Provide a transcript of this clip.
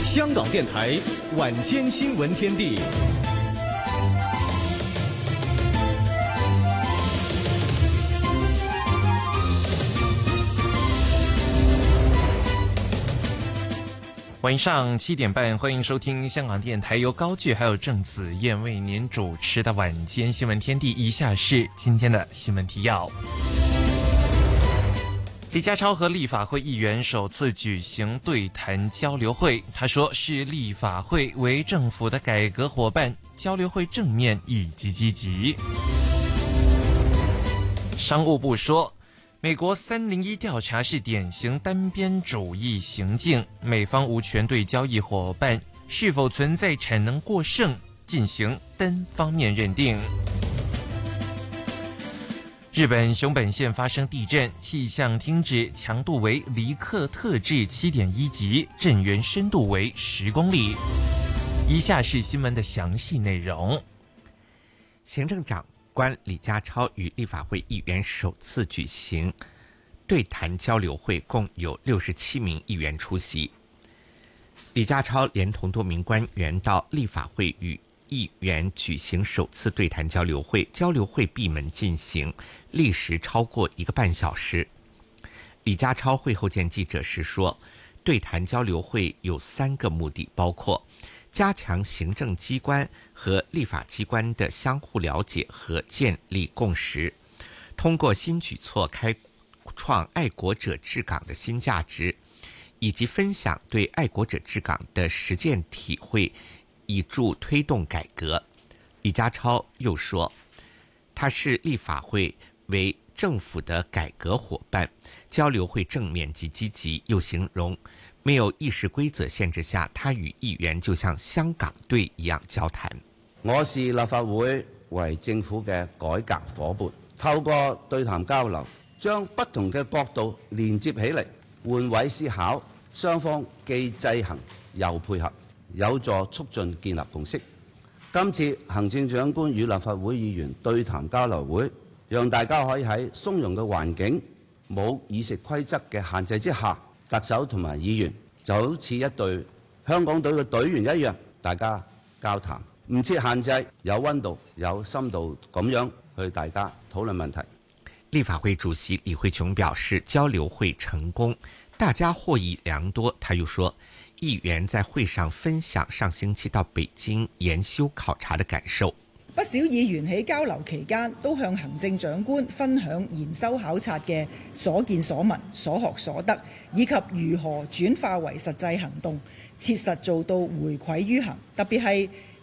香港电台晚间新闻天地。 晚上7点半，欢迎收听香港电台由高炬还有郑子燕为您主持的晚间新闻天地。以下是今天的新闻提要。李家超和立法会议员首次举行对谈交流会，他说是立法会为政府的改革伙伴，交流会正面以及积极。商务部说，美国301调查是典型单边主义行径，美方无权对交易伙伴是否存在产能过剩进行单方面认定。日本熊本县发生地震，气象厅指强度为黎克特制7.1级，震源深度为10公里。以下是新闻的详细内容。 行政长官李家超与立法会议员首次举行对谈交流会，共有67名议员出席。李家超连同多名官员到立法会与议员举行首次对谈交流会，交流会闭门进行，历时超过1个半小时。李家超会后见记者时说，对谈交流会有3个目的，包括加强行政机关和立法机关的相互了解和建立共识，通过新举措开创爱国者治港的新价值，以及分享对爱国者治港的实践体会，以助推动改革。李家超又说，他视立法会为政府的改革伙伴，交流会正面及积极，又形容没有议事規則限制下，他與議員就像香港隊一樣交談。 我視立法會為政府嘅改革伙伴，透過對談交流，將不同嘅角度連接起嚟，換位思考，雙方既制衡又配合，有助促進建立共識。今次行政長官與立法會議員對談交流會，讓大家可以喺鬆容嘅環境、冇議事規則嘅限制之下，特首同埋議員就好似一隊香港隊嘅隊員一樣，大家交談，唔設限制，有溫度、有深度咁樣去大家討論問題。 立法會主席李慧瓊表示，交流會成功，大家獲益良多。他又說，議員在會上分享上星期到北京研修考察的感受。 不少議員喺交流期間都向行政長官分享研修考察嘅所見所聞、所學所得，以及如何轉化為實際行動，切實做到回饋於行。特別係